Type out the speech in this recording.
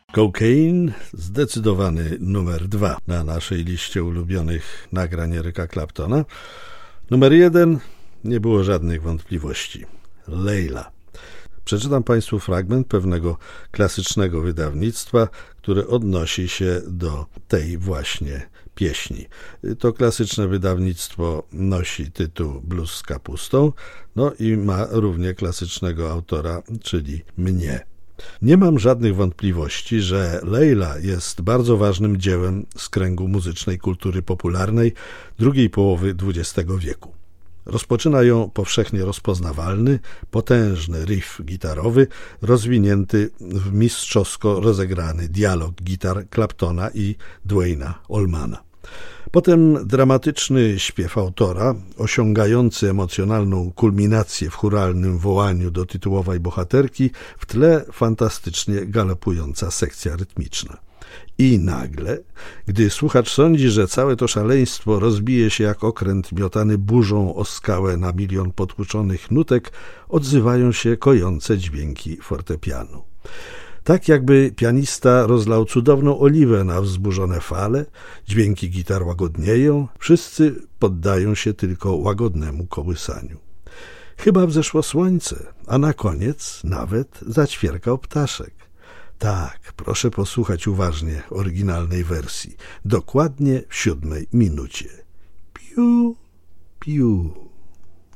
Cocaine, zdecydowany numer 2 na naszej liście ulubionych nagrań Erica Claptona. Numer 1, nie było żadnych wątpliwości. Layla. Przeczytam Państwu fragment pewnego klasycznego wydawnictwa, które odnosi się do tej właśnie pieśni. To klasyczne wydawnictwo nosi tytuł Blues z kapustą, no i ma równie klasycznego autora, czyli mnie. Nie mam żadnych wątpliwości, że Layla jest bardzo ważnym dziełem z kręgu muzycznej kultury popularnej drugiej połowy XX wieku. Rozpoczyna ją powszechnie rozpoznawalny, potężny riff gitarowy, rozwinięty w mistrzowsko rozegrany dialog gitar Claptona i Duane'a Allmana. Potem dramatyczny śpiew autora, osiągający emocjonalną kulminację w chóralnym wołaniu do tytułowej bohaterki, w tle fantastycznie galopująca sekcja rytmiczna. I nagle, gdy słuchacz sądzi, że całe to szaleństwo rozbije się jak okręt miotany burzą o skałę na milion potłuczonych nutek, odzywają się kojące dźwięki fortepianu. Tak jakby pianista rozlał cudowną oliwę na wzburzone fale, dźwięki gitar łagodnieją, wszyscy poddają się tylko łagodnemu kołysaniu. Chyba wzeszło słońce, a na koniec nawet zaćwierkał ptaszek. Tak, proszę posłuchać uważnie oryginalnej wersji. Dokładnie w 7 minucie. Piu, piu.